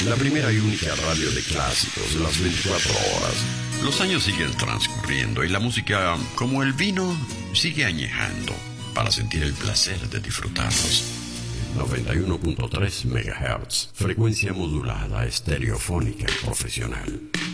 la primera y única radio de clásicos de las 24 horas. Los años siguen transcurriendo y la música, como el vino, sigue añejando para sentir el placer de disfrutarlos. 91.3 MHz, frecuencia modulada, estereofónica y profesional.